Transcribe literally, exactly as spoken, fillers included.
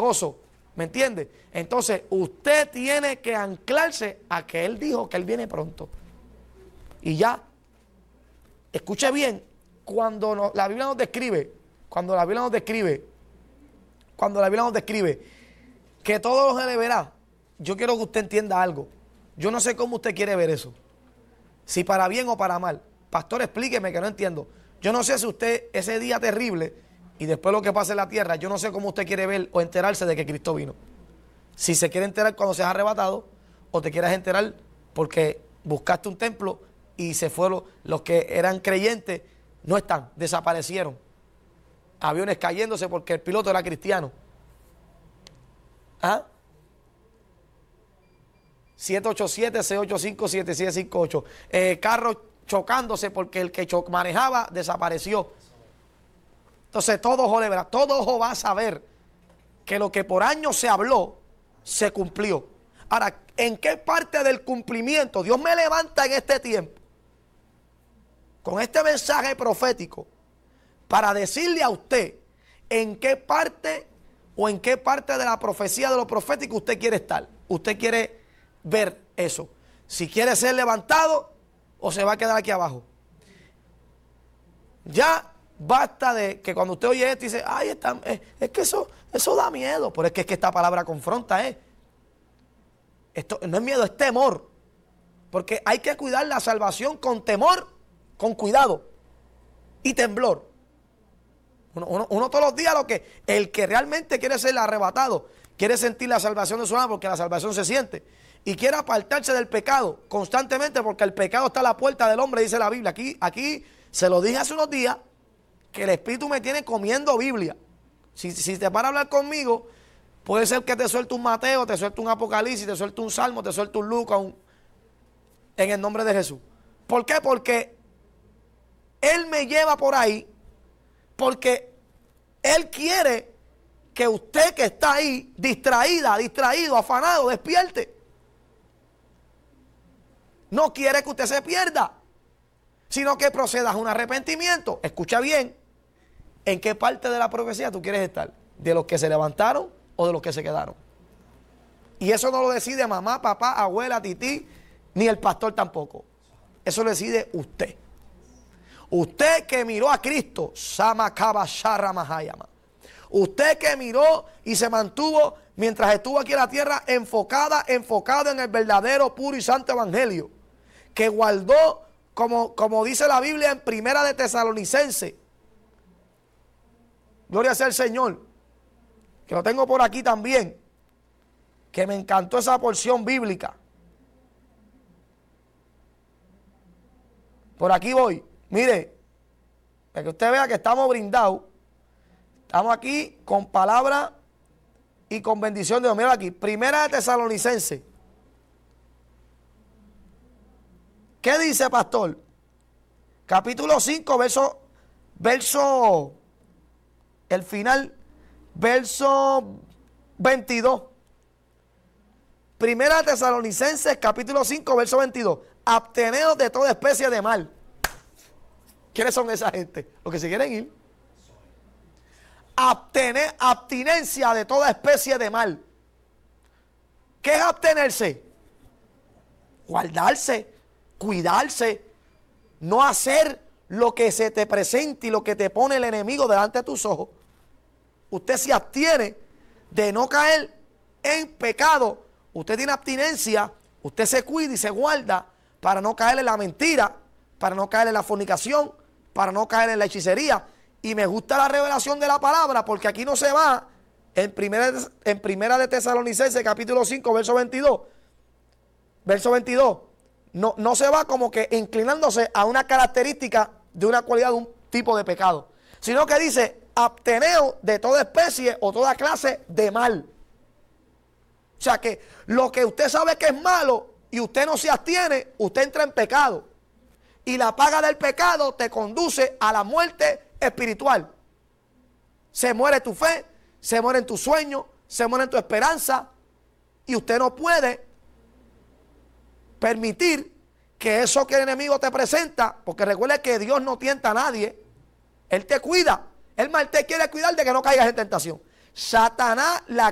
gozo. ¿Me entiende? Entonces, usted tiene que anclarse a que Él dijo que Él viene pronto. Y ya, escuche bien, cuando no, la Biblia nos describe, cuando la Biblia nos describe, cuando la Biblia nos describe que todo se le verá, yo quiero que usted entienda algo. Yo no sé cómo usted quiere ver eso. Si para bien o para mal. Pastor, explíqueme que no entiendo. Yo no sé si usted ese día terrible y después lo que pasa en la tierra, yo no sé cómo usted quiere ver o enterarse de que Cristo vino. Si se quiere enterar cuando seas arrebatado o te quieras enterar porque buscaste un templo y se fueron los que eran creyentes, no están, desaparecieron. Aviones cayéndose porque el piloto era cristiano. ¿Ah? siete ocho siete, seis ocho cinco, siete siete cinco ocho. Eh, carros chocándose porque el que cho manejaba desapareció. Entonces todo ojo le verá, todo ojo va a saber que lo que por años se habló, se cumplió. Ahora, ¿en qué parte del cumplimiento Dios me levanta en este tiempo? Con este mensaje profético, para decirle a usted en qué parte o en qué parte de la profecía de lo profético usted quiere estar. Usted quiere ver eso. Si quiere ser levantado o se va a quedar aquí abajo. Ya basta de que cuando usted oye esto y dice, ay, está, es, es que eso, eso da miedo. Pero es que, es que esta palabra confronta, ¿eh? Esto no es miedo, es temor. Porque hay que cuidar la salvación con temor, con cuidado y temblor. Uno, uno, uno todos los días, lo que el que realmente quiere ser arrebatado, quiere sentir la salvación de su alma porque la salvación se siente. Y quiere apartarse del pecado constantemente porque el pecado está a la puerta del hombre, dice la Biblia. Aquí, aquí se lo dije hace unos días que el Espíritu me tiene comiendo Biblia. Si, si te para a hablar conmigo, puede ser que te suelte un Mateo, te suelte un Apocalipsis, te suelte un Salmo, te suelte un Lucas, un, en el nombre de Jesús. ¿Por qué? Porque Él me lleva por ahí, porque Él quiere que usted que está ahí, distraída, distraído, afanado, despierte. No quiere que usted se pierda, sino que procedas a un arrepentimiento. Escucha bien, ¿en qué parte de la profecía tú quieres estar? ¿De los que se levantaron o de los que se quedaron? Y eso no lo decide mamá, papá, abuela, tití, ni el pastor tampoco. Eso lo decide usted. Usted que miró a Cristo, usted que miró y se mantuvo mientras estuvo aquí en la tierra enfocada, enfocada en el verdadero, puro y santo evangelio, que guardó, como, como dice la Biblia en Primera de Tesalonicenses, gloria sea al Señor, que lo tengo por aquí también, que me encantó esa porción bíblica. Por aquí voy. Mire, para que usted vea que estamos brindados. Estamos aquí con palabra y con bendición de Dios. Mira aquí, Primera de Tesalonicenses. ¿Qué dice, pastor? Capítulo cinco, verso, verso, el final, verso veintidós. Primera de Tesalonicenses, capítulo cinco, verso veintidós. Absteneos de toda especie de mal. ¿Quiénes son esa gente? Los que se quieren ir. Abstener, abstinencia de toda especie de mal. ¿Qué es abstenerse? Guardarse, cuidarse, no hacer lo que se te presente y lo que te pone el enemigo delante de tus ojos. Usted se abstiene de no caer en pecado. Usted tiene abstinencia, usted se cuida y se guarda para no caer en la mentira, para no caer en la fornicación, para no caer en la hechicería. Y me gusta la revelación de la palabra porque aquí no se va en primera, en primera de Tesalonicenses capítulo cinco verso veintidós. Verso veintidós. No, no se va como que inclinándose a una característica de una cualidad de un tipo de pecado, sino que dice absteneos de toda especie o toda clase de mal. O sea que lo que usted sabe que es malo y usted no se abstiene, usted entra en pecado. Y la paga del pecado te conduce a la muerte espiritual. Se muere tu fe, se muere en tu sueño, se muere en tu esperanza. Y usted no puede permitir que eso que el enemigo te presenta, porque recuerde que Dios no tienta a nadie. Él te cuida. Él mal te quiere cuidar de que no caigas en tentación. Satanás la